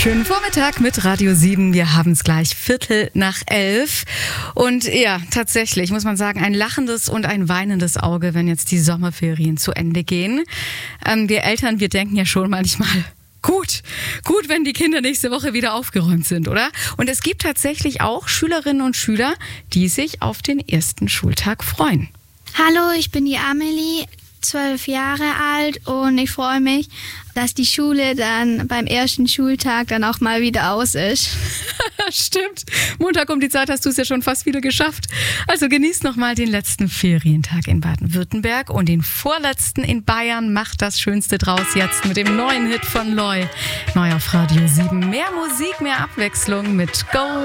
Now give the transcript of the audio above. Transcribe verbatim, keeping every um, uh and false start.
Schönen Vormittag mit Radio sieben. Wir haben es gleich Viertel nach elf. Und ja, tatsächlich muss man sagen, ein lachendes und ein weinendes Auge, wenn jetzt die Sommerferien zu Ende gehen. Ähm, wir Eltern, wir denken ja schon manchmal, gut, gut, wenn die Kinder nächste Woche wieder aufgeräumt sind, oder? Und es gibt tatsächlich auch Schülerinnen und Schüler, die sich auf den ersten Schultag freuen. Hallo, ich bin die Amelie, zwölf Jahre alt und ich freue mich, dass die Schule dann beim ersten Schultag dann auch mal wieder aus ist. Stimmt. Montag um die Zeit hast du es ja schon fast wieder geschafft. Also genießt nochmal den letzten Ferientag in Baden-Württemberg und den vorletzten in Bayern. Macht das Schönste draus jetzt mit dem neuen Hit von Loy. Neu auf Radio sieben. Mehr Musik, mehr Abwechslung mit Go!